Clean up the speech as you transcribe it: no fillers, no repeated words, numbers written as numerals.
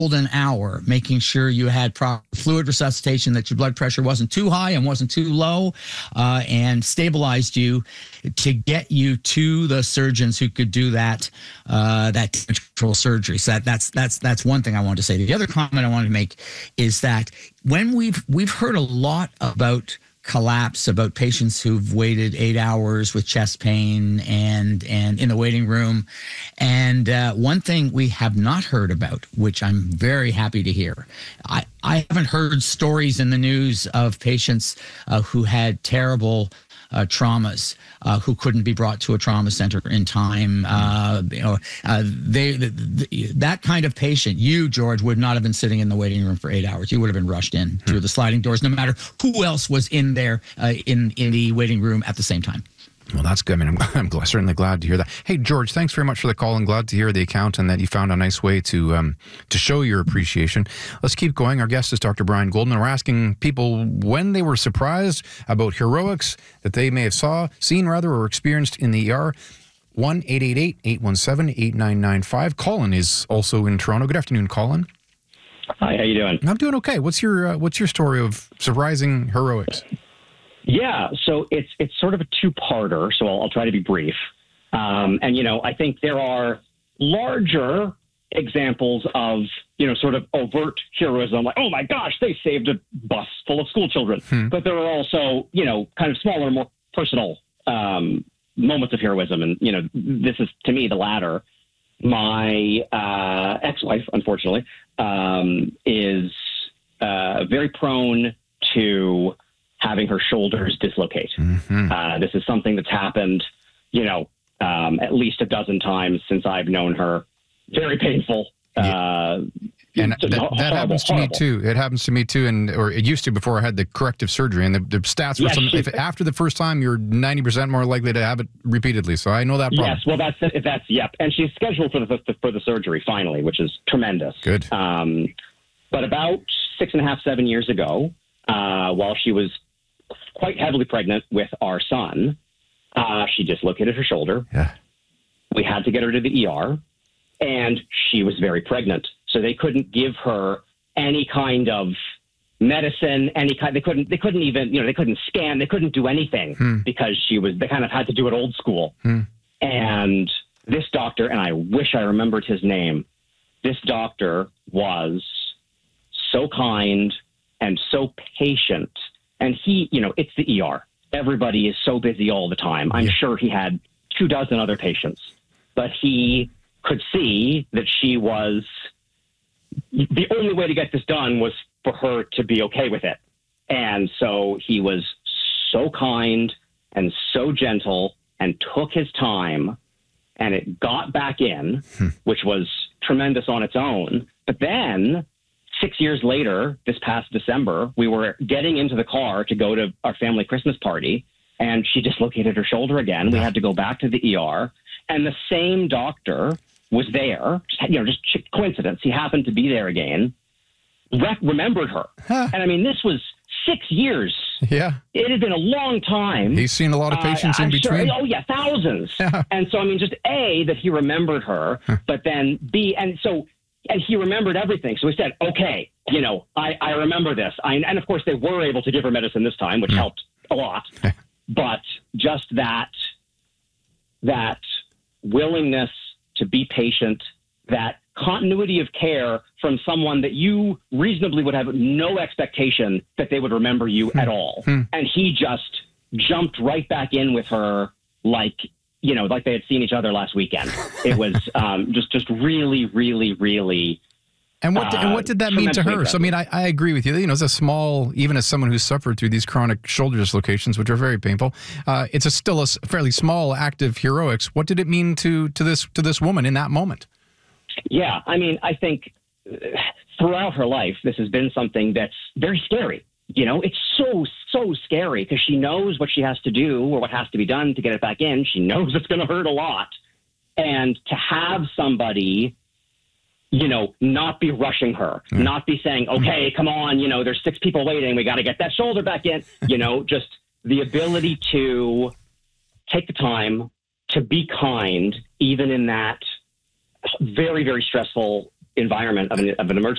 golden hour, making sure you had proper fluid resuscitation, that your blood pressure wasn't too high and wasn't too low, and stabilized you to get you to the surgeons who could do that control surgery. So that's one thing I wanted to say. The other comment I wanted to make is that when we've heard a lot about collapse, about patients who've waited 8 hours with chest pain and in the waiting room. And one thing we have not heard about, which I'm very happy to hear, I haven't heard stories in the news of patients who had terrible traumas who couldn't be brought to a trauma center in time. That kind of patient, you, George, would not have been sitting in the waiting room for 8 hours. You would have been rushed in through the sliding doors, no matter who else was in there in the waiting room at the same time. Well, that's good. I mean, I'm certainly glad to hear that. Hey, George, thanks very much for the call, and glad to hear the account and that you found a nice way to show your appreciation. Let's keep going. Our guest is Dr. Brian Goldman. We're asking people when they were surprised about heroics that they may have seen or experienced in the ER. 1-888-817-8995. Colin is also in Toronto. Good afternoon, Colin. Hi, how you doing? I'm doing okay. What's your story of surprising heroics? Yeah, so it's sort of a two-parter, so I'll try to be brief. And, I think there are larger examples of, sort of overt heroism, like, oh my gosh, they saved a bus full of school children. But there are also, kind of smaller, more personal moments of heroism. And, this is, to me, the latter. My ex-wife, unfortunately, is very prone to having her shoulders dislocate. This is something that's happened, at least a dozen times since I've known her. Very painful. And that happens to me too. It happens to me too, or it used to before I had the corrective surgery. And the stats were if after the first time, you're 90% more likely to have it repeatedly. So I know that problem. Yes, well, that's yep. And she's scheduled for the surgery finally, which is tremendous. Good. But about 6.5, 7 years ago, while she was quite heavily pregnant with our son, she dislocated her shoulder. Yeah. We had to get her to the ER, and she was very pregnant. So they couldn't give her any kind of medicine, they couldn't even, they couldn't scan, they couldn't do anything because they kind of had to do it old school. And this doctor, and I wish I remembered his name, this doctor was so kind and so patient. And he, it's the ER. Everybody is so busy all the time. I'm sure he had 24 other patients, but he could see that she was, the only way to get this done was for her to be okay with it. And so he was so kind and so gentle and took his time, and it got back in, which was tremendous on its own. But then 6 years later, this past December, we were getting into the car to go to our family Christmas party, and she dislocated her shoulder again. We had to go back to the ER, and the same doctor was there. Just coincidence. He happened to be there again, remembered her. And I mean, this was 6 years. Yeah. It had been a long time. He's seen a lot of patients in between. Sure. Oh, yeah, thousands. And so, I mean, just A, that he remembered her, but then B, and he remembered everything. So he said, okay, I remember this. And of course, they were able to give her medicine this time, which helped a lot. But just that willingness to be patient, that continuity of care from someone that you reasonably would have no expectation that they would remember you at all. And he just jumped right back in with her like they had seen each other last weekend. It was just really, really, really. And what did that mean to her? So, I mean, I agree with you. As a small, even as someone who's suffered through these chronic shoulder dislocations, which are very painful, it's still a fairly small act of heroics. What did it mean to this woman in that moment? Yeah, I mean, I think throughout her life, this has been something that's very scary. It's so scary because she knows what she has to do or what has to be done to get it back in. She knows it's going to hurt a lot. And to have somebody, not be rushing her, not be saying, okay, come on, there's 6 people waiting. We got to get that shoulder back in, just the ability to take the time to be kind, even in that very, very stressful environment of an emergency.